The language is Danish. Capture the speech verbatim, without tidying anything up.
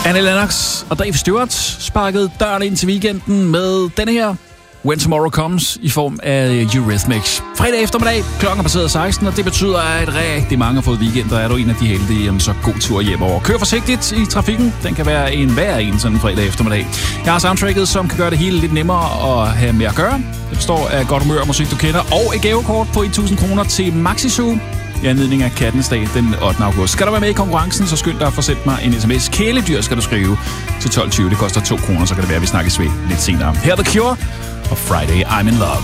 Annie Lennox og Dave Stewart sparkede døren ind til weekenden med denne her When Tomorrow Comes i form af Eurythmics. Fredag eftermiddag, klokken er passeret seksten, og det betyder, at rigtig mange har fået weekender. Er du en af de heldige, så god tur hjem over. Kør forsigtigt i trafikken. Den kan være en hver en sådan en fredag eftermiddag. Jeg har soundtracket, som kan gøre det hele lidt nemmere at have med at gøre. Det består af godt humør og musik, du kender, og et gavekort på tusind kroner til Maxi Zoo i anledning af Kattens Dag den ottende august. Skal du være med i konkurrencen, så skynd dig at få sendt mig en sms. Kæledyr skal du skrive til tolv tyve. Det koster to kroner, så kan det være, at vi snakkes ved lidt senere. Her er The Cure og Friday I'm in Love.